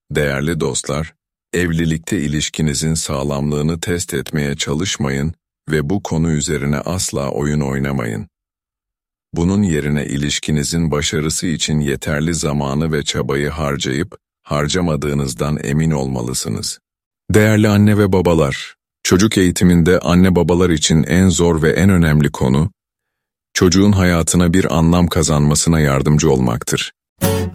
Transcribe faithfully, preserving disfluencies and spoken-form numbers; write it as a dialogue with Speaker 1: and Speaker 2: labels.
Speaker 1: Değerli dostlar, evlilikte ilişkinizin sağlamlığını test etmeye çalışmayın ve bu konu üzerine asla oyun oynamayın. Bunun yerine ilişkinizin başarısı için yeterli zamanı ve çabayı harcayıp, harcamadığınızdan emin olmalısınız. Değerli anne ve babalar, çocuk eğitiminde anne babalar için en zor ve en önemli konu, çocuğun hayatına bir anlam kazanmasına yardımcı olmaktır.